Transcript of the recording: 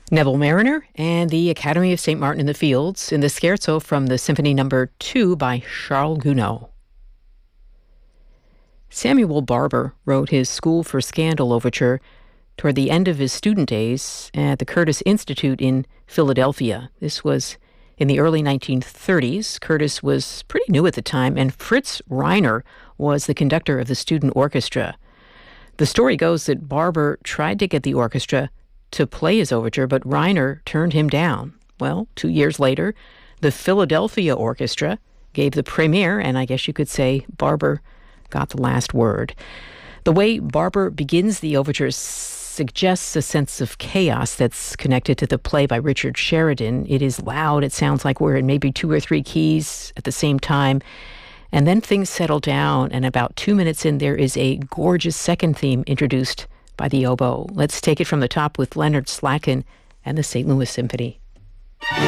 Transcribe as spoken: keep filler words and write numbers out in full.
Neville Mariner and the Academy of Saint Martin in the Fields in the Scherzo from the Symphony Number two by Charles Gounod. Samuel Barber wrote his School for Scandal overture toward the end of his student days at the Curtis Institute in Philadelphia. This was in the early nineteen thirties. Curtis was pretty new at the time, and Fritz Reiner was the conductor of the student orchestra. The story goes that Barber tried to get the orchestra to play his overture, but Reiner turned him down. Well, two years later, the Philadelphia Orchestra gave the premiere, and I guess you could say Barber got the last word. The way Barber begins the overture suggests a sense of chaos that's connected to the play by Richard Sheridan. It is loud. It sounds like we're in maybe two or three keys at the same time. And then things settle down, and about two minutes in, there is a gorgeous second theme introduced by the oboe. Let's take it from the top with Leonard Slatkin and the Saint Louis Symphony.